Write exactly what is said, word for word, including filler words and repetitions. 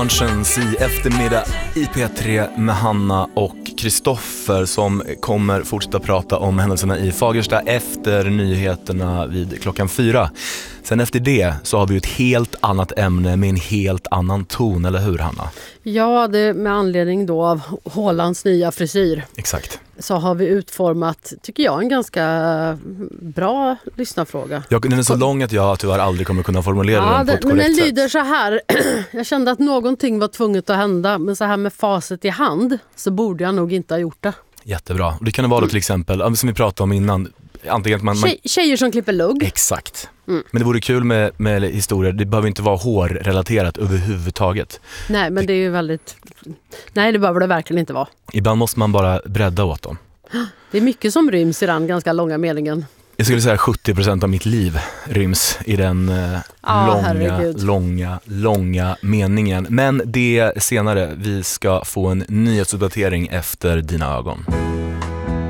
Lunchens i eftermiddag i P tre med Hanna och Kristoffer som kommer fortsätta prata om händelserna i Fagersta efter nyheterna vid klockan fyra. Sen efter det så har vi ett helt annat ämne med en helt annan ton, eller hur Hanna? Ja, det med anledning då av Hålands nya frisyr. Exakt. Så har vi utformat, tycker jag, en ganska bra lyssnarfråga. Jag, den är så lång att jag tyvärr aldrig kommer kunna formulera ja, den på ett det, men korrekt den sätt. lyder så här. Jag kände att någonting var tvunget att hända, men så här med facit i hand så borde jag nog inte ha gjort det. Jättebra. Det kan vara då till exempel, som vi pratade om innan, antingen att man... man... Tjej, tjejer som klipper lugg. Exakt. Mm. Men det vore kul med, med historier. Det behöver inte vara hårrelaterat överhuvudtaget. Nej, men det är ju väldigt... Nej, det behöver det verkligen inte vara. Ibland måste man bara bredda åt dem. Det är mycket som ryms i den ganska långa meningen. Jag skulle säga sjuttio procent av mitt liv ryms i den eh, ah, långa, herregud. långa, långa meningen. Men det senare, vi ska få en nyhetsuppdatering efter dina ögon.